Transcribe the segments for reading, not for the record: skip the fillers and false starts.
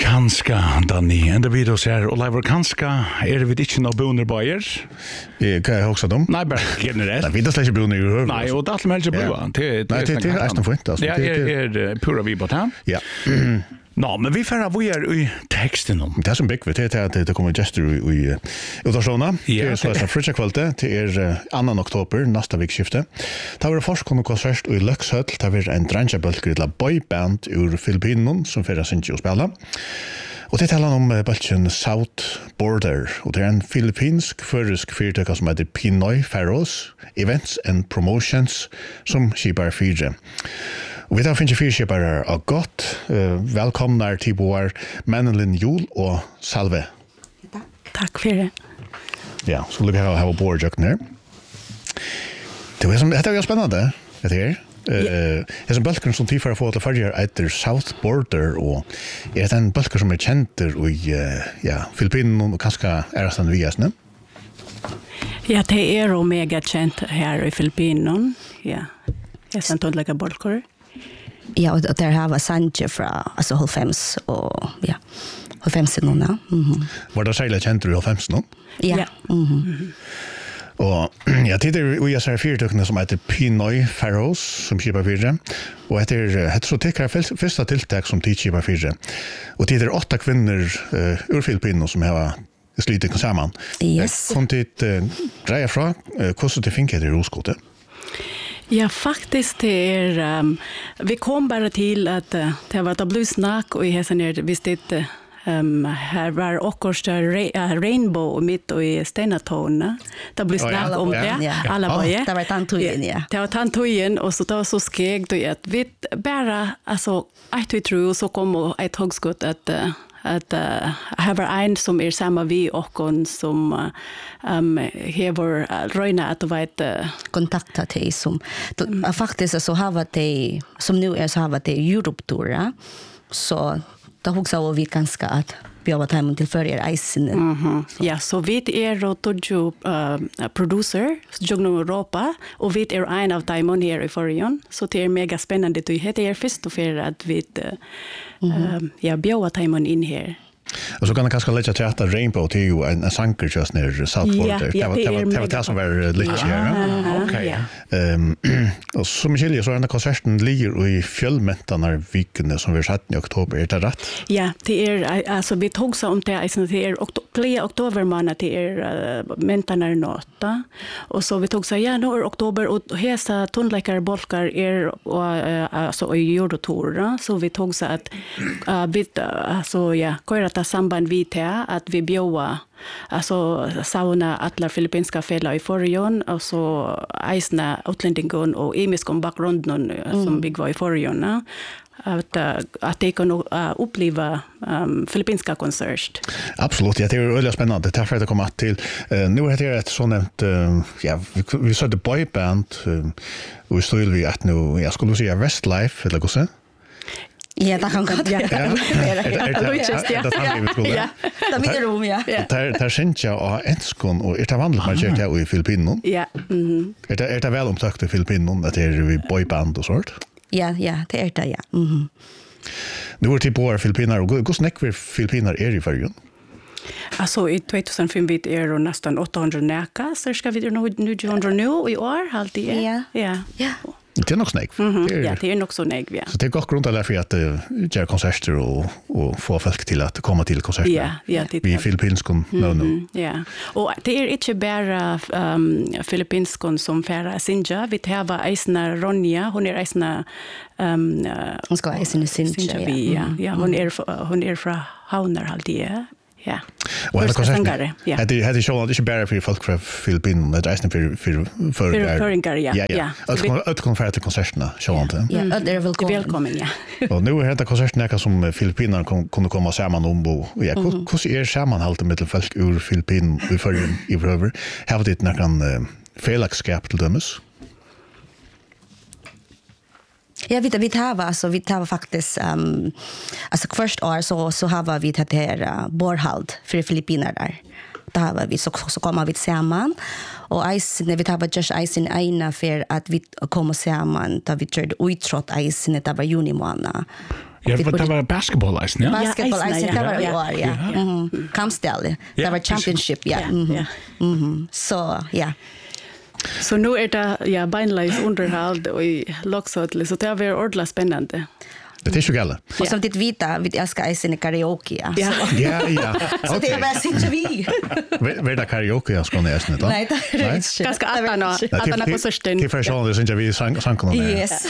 Kanska, Danny, enda vid oss her, og Leivor, kanska det vi ikke noe boner bøyer? Hva er også dem? Nei, bare generelt. Nei, vi er slett ikke boner i høyre. Nei, og det er alltid meldt bra. Nei, det er nesten fint. Det er pura vi på den. Ja. Nå, men vi får vi i teksten om. Det som bygg vi til at det kommer gestur i utasjona. Det så frutja kvalitet til 2. oktober, neste vikskifte. Det var forskon og konsert i Løkshøll. Det var en drangebølger til boyband ur Filippinen som fyrir sinti å spela. Og det talar om bølgen South Border. Og det en filippinsk føresk fyrtøkka som heter Pinoy Faroes Events and Promotions som skipar fyrre. Og vi tar finnes fyrkjøpere av godt. Velkomna til vår Mennelin Jul og Salve. Takk for det. Ja, så lukker jeg ha bårdjøkken her. Det er jo spennende, det her. Det som bølger som tid for å få til farger etter South Border, og det en bølger som kjent i Filippinen og kanskje det vi er. Ja, det jo mega kjent her i Filippinen. Ja, jeg er tåndelig bølger. Ja, och där har var Sanje från alltså Holfems och ja. Holfems nu. Var det särskilt känt du Holfems nu? Ja. Och jag tittar vi har fyrtökna som heter Pinoy Faroes som skipar fyrre. Och det så tycker jag första tilltag som skipar fyrre. Och det 8 kvinnor ur Filippinen som har slitit samman. Yes. Kom till dreja fra hur det funkar i Roskote. Ja, faktiskt det vi kom bara till att det var blue snack och i häsen visst det här var också rainbow mitt och i Stenatona. Det blev snack om det. Alla var ju. Det var tantojen, ja. Det var tantojen och så då så skeg då att vi bara alltså att vi tror så kom ett hugskott att här var en som samma vi och som hever röjna att vet kontakta dig som faktiskt så har det som nu så har det Europe-tour så då också vi ganska att vi har time till förra isen. Ja, så vi Rotojo producer jogno Europa och vi en av Diamond här i Forion så det mega spännande det heter först och för att vi bjöd Diamond in här. Och så kan det kanske lägga till att Rainbow till ju en sanker just ner South Border. Det var det som var lite här. Okej. Och som Michelle så den konserten ligger i fjällmättarna viken som vi satt i oktober, är det rätt? Ja, det alltså vi tog så om det är oktober månad det mättarna nota. Och så vi tog så januari oktober och hesa tonläkare bolkar alltså i Eurotour så vi tog så att vi alltså köra samband vid det att vi bjöd alltså sauna alla filippinska fälla i Forion och så isna utlänningen och emiskon bakgrunden som vi var i Forion att det kan uppleva filippinska konsert. Absolut, det är väldigt spännande. Därför att det kommer till nu heter det ett sånt vi sa det boyband och vi står vi att nu jag skulle säga Westlife eller vad så. Ja, det kan godt. Ja. Det mitt rum, ja. Der synes jeg å enskån, og det vanlig man kjørt her i Filippinen? Ja. Det vel omtøkt i Filippinen, at det vi boyband og sånt? Ja, det det, ja. Nu til på Filippiner, og hvordan snakker Filippiner i Färjön? Alltså i 2005 vid det nästan 800 näka, så ska vi nu 900 nu i år, alltid. Ja. Det nog snägg. Ja, det nog så snägg, ja. Så det går grund till att göra konserter och få folk till att komma till konserter. Ja, det vi filippinskon no. Ja. Och det inte bara filippinskon som färra Sinja, vi har Eisna Ronja, hon Eisna hon ska Eisna Sinja. Ja, hon från Haunar alltid. Ja. Och det konserter. Det hade showen inte bara för folk från Filippinen, det är nästan för ja. Att konferera till konserterna showen. Ja, det är välkommen, ja. Och nu är det konserterna som Filippiner kunde komma samman om och ja, hur sammanhållet mellan folk ur Filippinen i förrän i över. Har det någon felakskap till dömes? Ja, vi tar faktiskt alltså först år så har vi det här borhald för Filippiner där. Då har vi så kommer vi samman och när vi tar just isen ena för att vi kommer samman då vi körde uttrott isen det var juni månad. Ja, för det var basketball isen, ja. Basketball isen, det var i år, ja. Kampställe. Det var championship, ja. Så, ja. Så nu det beinleis underhåll och i Loxhotl, så det har varit ordentligt spännande. Det är ju galet. Och som ditt vita, vi älskar isen i karaoke, ja. Ja. Så det är bara inte vi. Vad är det karaoke jag ska nästan då? Nej, det är inte. Ganska att på sörsten. Det är för så att vi sank Yes.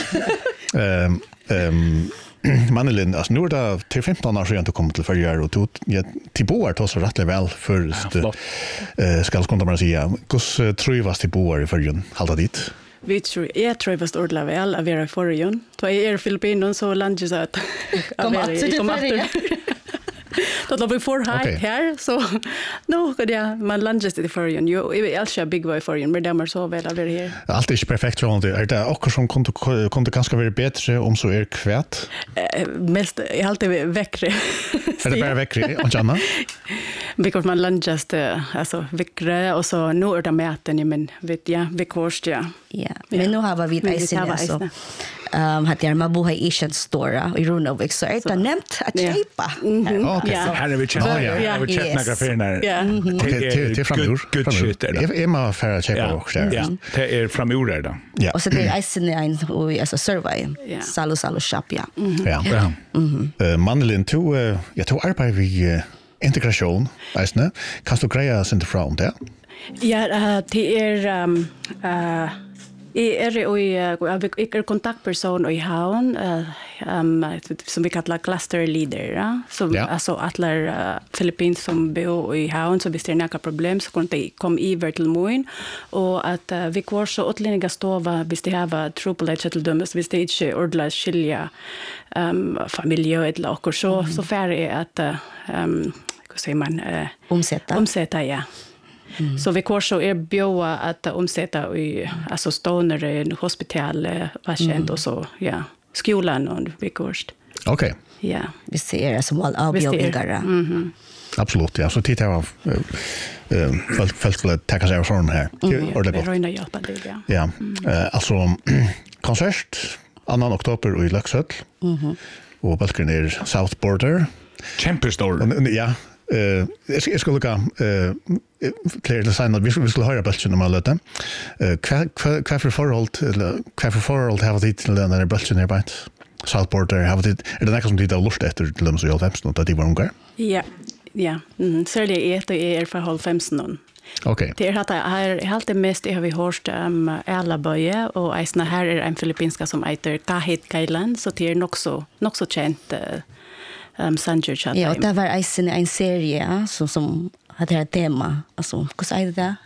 Manelin, alltså nu det till 15 år sedan du kom till förra och till boar tar så rätt väl för ska kunna man säga. Hur trivas till boar i förrjun halta dit? Jag tror fast ordla väl av era förrjun. Då är Filippinen så landet så att kom åter. Då vi får här så man landet till förrjun. Jag älskar big boy förrjun men det så väl av det här. Allt är inte perfekt från det. Är det också som kunde ganska vara bättre om så är kvätt? Mest är alltid väckre. Är det bara väckre och Janna? Because man landet alltså väckre och så nu är det mäten men vet jag vikvorst ja. Ja, men nu har vi isen alltså. Hade jag mabuhay Asian store i Runovik så är det nämnt att köpa. Okej, så här är vi chatta. Jag vill chatta några affärer. Ja. Till framur. Good shit där. Är man för att köpa också där. Ja, det är framur där då. Ja. Och så det är isen i en alltså survey. Salu shop ja. Ja. Manelin to jag tog arbete vid integration, vet ni? Kan du greja sen från det? Ja, det är är kontaktperson i havn som vi kallar cluster leader så alltså alla Filippins som bor i havn så visst det är några problem så kan de komma över till Moin och att vi kvar så åtliniga stova visst det har triple till dömes visst det inte ordla skilja familj eller och så färre är att hur säger man omsätta ja. Så vi kör så är bjöa att omsätta i alltså stoner hospital patient och så skolan och vi kurst. Okej. Ja. Vi ser det som all avbjudningar. Absolut, ja. Så tittar jag folk skulle ta sig av sån här. Det röna hjälpa det, ja. Alltså konsert 2 oktober i Luxhotl. Och balken är South Border. Championship. Ja. Jag skulle lucka clear the sign att vi skulle höra bulten om alla det. Kvar för förhåll har det till den där bulten där på South Border har det är det något som det har lust efter till dem så jag vemst något att det var ungar. Ja. Ja. Särskilt är förhåll 15. Okej. Det är helt det mest har vi hört alla böje och isna här är en filippinska som heter Kahit Kailan så det är nog så känt Sanjur Chat. Ja, det var en serie som hade ett tema. Alltså, hur säger det där?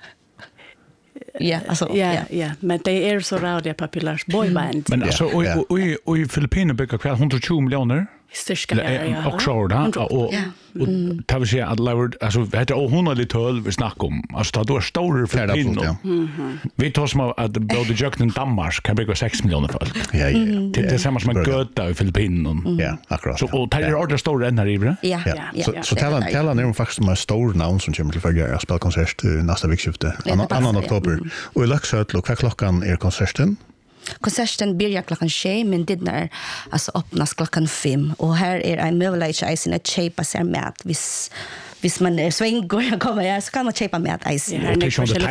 Ja, alltså ja, men det är så raudiga populärt boyband. Men alltså och i Filippiner bygger kvar 120 miljoner. Störska ja. Och så där och tar vi se att Lord alltså det är 100 lite vi snackar om. Alltså då stora Filippiner. Vi tar som att både Jöknen Danmark kan bygga 6 miljoner folk. Ja. Det är samma som en göta i Filippinen. Ja, akkurat. Så och tar det ordentligt stora än här i. Ja. Så tala ner om faktiskt med stor namn som kommer till förra spelkonsert nästa vecka 2 oktober. Och i Luxhotl och klockan är konserten. Konserten börjar klockan 6 men det när alltså öppnas klockan 5 och här är en möjlighet att köpa sig mat hvis man är svängor kommer så kan man köpa mat ice. Det är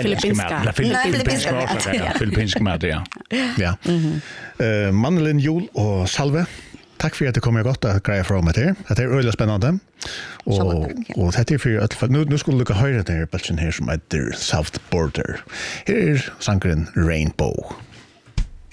filippinsk mat ja. Ja. Manelin Jul och Salve. Tack för att det kommer gott att greja från mig till. Det är öliga spännande. Och det är för att nu skulle du höra den här bulten här som heter South Border. Här är sankaren Rainbow.